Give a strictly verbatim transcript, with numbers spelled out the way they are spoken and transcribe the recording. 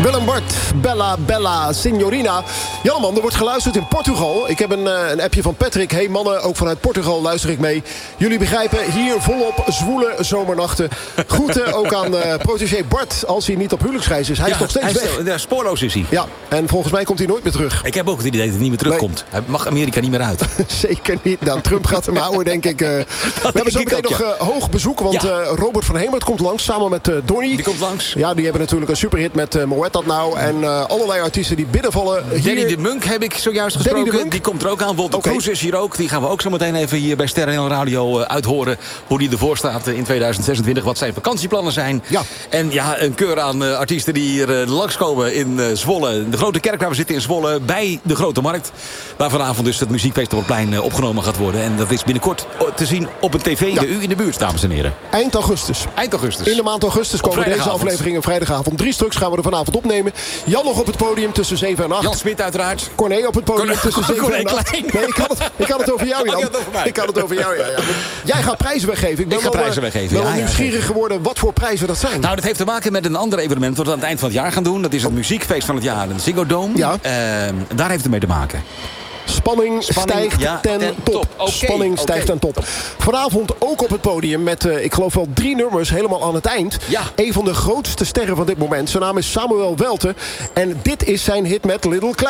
Willem Bart, Bella, Bella, Signorina. Jan-man, er wordt geluisterd in Portugal. Ik heb een, uh, een appje van Patrick. Hey mannen, ook vanuit Portugal luister ik mee. Jullie begrijpen, hier volop zwoele zomernachten. Groeten ook aan uh, protégé Bart, als hij niet op huwelijksreis is. Hij ja, is nog steeds hij is, weg. Ja, spoorloos is hij. Ja, en volgens mij komt hij nooit meer terug. Ik heb ook het idee dat hij niet meer terugkomt. Nee. Hij mag Amerika niet meer uit. Zeker niet. Nou, Trump gaat hem houden, denk ik. Uh, we hebben zo meteen nog uh, hoog bezoek, want ja. uh, Robert van Hemert komt langs, samen met uh, Donnie. Die komt langs. Ja, die hebben natuurlijk een superhit met uh, Moet dat nou. En uh, allerlei artiesten die binnenvallen. Hier... Danny de Munk heb ik zojuist gesproken. Die komt er ook aan. Wolter okay. Kroes is hier ook. Die gaan we ook zo meteen even hier bij Sterren en Radio uh, uithoren. Hoe die ervoor staat uh, in tweeduizend zesentwintig. Wat zijn vakantieplannen zijn. Ja. En ja, een keur aan uh, artiesten die hier uh, langskomen in uh, Zwolle. De Grote Kerk waar we zitten in Zwolle. Bij de Grote Markt. Waar vanavond dus het muziekfestivalplein uh, opgenomen gaat worden. En dat is binnenkort te zien op een tv ja. de U in de buurt, dames en heren. Eind augustus. Eind augustus. In de maand augustus komen deze afleveringen vrijdagavond. Drie stuks gaan we er vanavond opnemen. Jan nog op het podium tussen zeven en acht. Jan Smit uiteraard. Corné op het podium Corné, tussen zeven en acht. Nee, ik had, het, ik had het over jou, Jan. Oh, ja, ik had het over jou, ja. ja. Jij gaat prijzen weggeven. Ik ben ik ga wel, prijzen weggeven. Ik ben wel ja, nieuwsgierig ja, geworden wat voor prijzen dat zijn. Nou, dat heeft te maken met een ander evenement dat we aan het eind van het jaar gaan doen. Dat is het muziekfeest van het jaar, een Ziggo Dome. Ja. Uh, daar heeft het mee te maken. Spanning, Spanning stijgt ja, ten, ten top. top. Okay, Spanning okay. stijgt ten top. Vanavond ook op het podium met, uh, ik geloof wel drie nummers helemaal aan het eind. Ja. Een van de grootste sterren van dit moment. Zijn naam is Samuel Welte. En dit is zijn hit met Little Klein.